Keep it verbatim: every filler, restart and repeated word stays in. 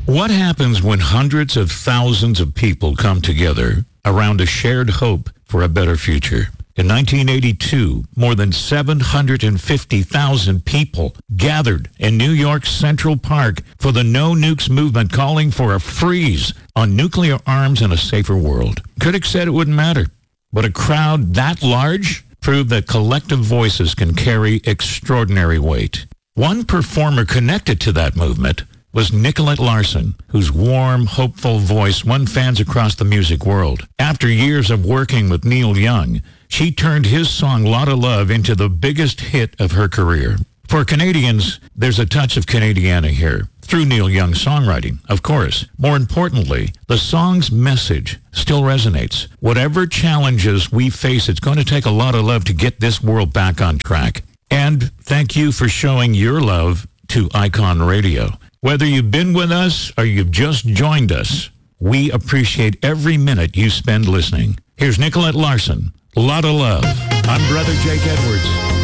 What happens when hundreds of thousands of people come together around a shared hope for a better future? In nineteen eighty-two, more than seven hundred fifty thousand people gathered in New York's Central Park for the No Nukes movement, calling for a freeze on nuclear arms and a safer world. Critics said it wouldn't matter, but a crowd that large proved that collective voices can carry extraordinary weight. One performer connected to that movement was Nicolette Larson, whose warm, hopeful voice won fans across the music world. After years of working with Neil Young, she turned his song Lotta Love into the biggest hit of her career. For Canadians, there's a touch of Canadiana here, through Neil Young's songwriting, of course. More importantly, the song's message still resonates. Whatever challenges we face, it's going to take a lot of love to get this world back on track. And thank you for showing your love to Icon Radio. Whether you've been with us or you've just joined us, we appreciate every minute you spend listening. Here's Nicolette Larson, Lotta Love. I'm Brother Jake Edwards.